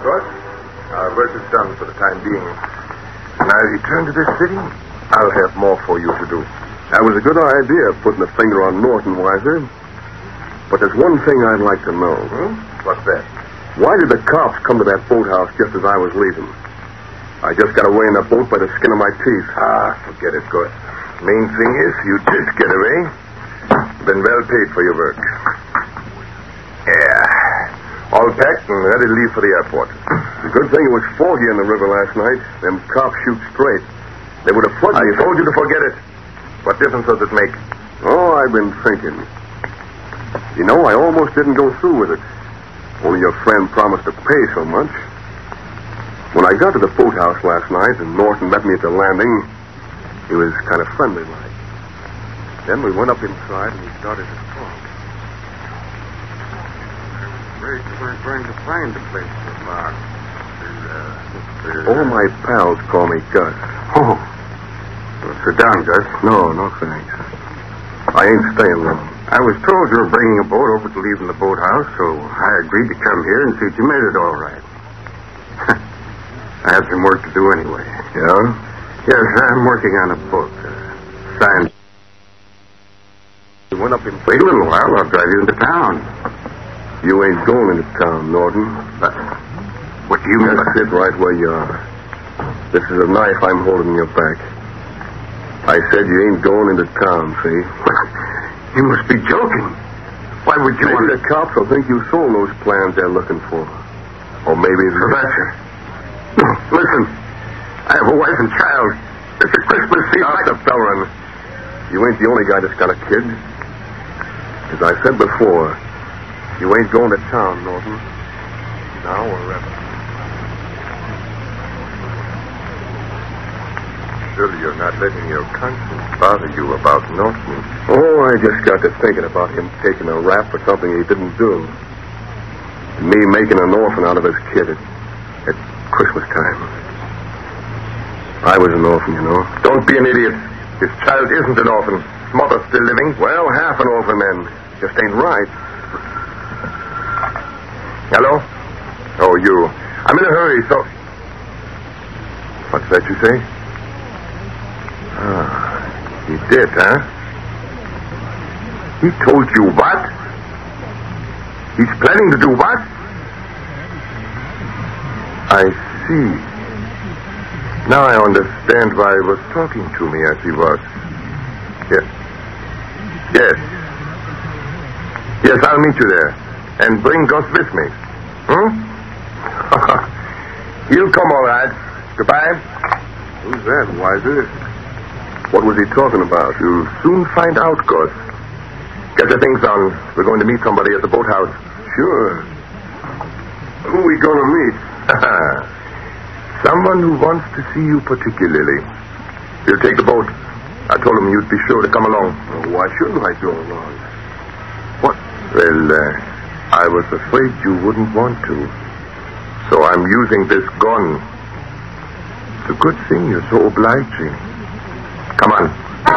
Gus, our work is done for the time being. When I return to this city, I'll have more for you to do. That was a good idea, putting a finger on Norton, Weiser. But there's one thing I'd like to know. What's that? Why did the cops come to that boathouse just as I was leaving? I just got away in the boat by the skin of my teeth. Forget it, Gus. Main thing is you did get away. Been well paid for your work. Yeah. All packed and ready to leave for the airport. The good thing it was foggy in the river last night. Them cops shoot straight. They would have flooded me. I told you to forget it. What difference does it make? Oh, I've been thinking. You know, I almost didn't go through with it. Only your friend promised to pay so much. When I got to the boathouse last night and Norton met me at the landing, he was kind of friendly-like. Then we went up inside and we started to talk. Afraid you weren't going to find the place for Mark. All my pals call me Gus. Oh. Well, sit down, Gus. No, thanks. I ain't staying long. I was told you were bringing a boat over to leave in the boathouse, so I agreed to come here and see if you made it all right. I have some work to do anyway. Yeah? Yes, I'm working on a book. Signed. We went up in... Wait a little while. I'll drive you into town. You ain't going into town, Norton. What do you mean? Just sit right where you are. This is a knife I'm holding in your back. I said you ain't going into town, see? You must be joking. Why would you Maybe the cops will think you sold those plans they're looking for. Or maybe... Professor. No, listen. I have a wife and child. It's a Christmas season. Stop the bellring. You ain't the only guy that's got a kid. As I said before, you ain't going to town, Norton. Now or ever. Surely you're not letting your conscience bother you about Norton. Oh, I just got to thinking about him taking a rap for something he didn't do. And me making an orphan out of his kid at Christmas time. I was an orphan, you know. Don't be an idiot. His child isn't an orphan. His mother's still living. Well, half an orphan then. Just ain't right. Hello? Oh, you. I'm in a hurry, so... What's that you say? He did, huh? He told you what? He's planning to do what? I see. Now I understand why he was talking to me as he was. Yes. Yes, I'll meet you there. And bring Gus with me. He'll come all right. Goodbye. Who's that, Weiser? What was he talking about? You'll soon find out, Gus. Get your things on. We're going to meet somebody at the boathouse. Sure. Who are we going to meet? Someone who wants to see you particularly. He'll take the boat. I told him you'd be sure to come along. Well, why shouldn't I go along? What? Well, I was afraid you wouldn't want to. So I'm using this gun. It's a good thing you're so obliging. Come on.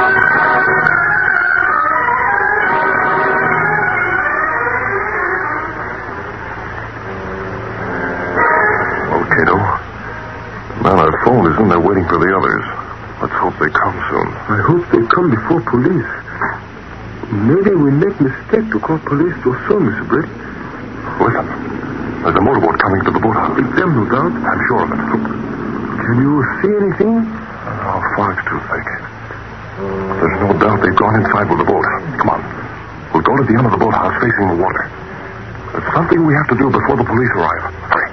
Well, Cato, the man on the phone is in there waiting for the others. Let's hope they come soon. I hope they come before police. Maybe we make mistake to call police too soon, Mr. Britt. Listen, there's a motorboat coming to the boathouse. It's them, no doubt. I'm sure of it. Can you see anything? Fog's too thick. There's no doubt they've gone inside with the boat. Come on. We'll go to the end of the boathouse facing the water. There's something we have to do before the police arrive. Hurry.